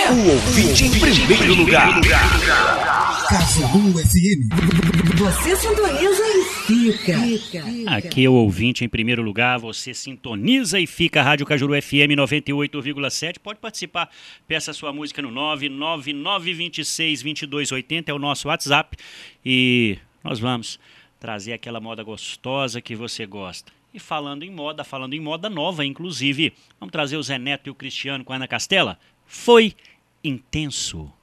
O ouvinte em primeiro lugar. Cajuru FM. Você sintoniza e fica. Aqui é o ouvinte em primeiro lugar, você sintoniza e fica. Rádio Cajuru FM 98,7. Pode participar, peça sua música no 999262280, é o nosso WhatsApp. E nós vamos trazer aquela moda gostosa que você gosta. E falando em moda nova, inclusive, vamos trazer o Zé Neto e o Cristiano com a Ana Castela. Foi intenso.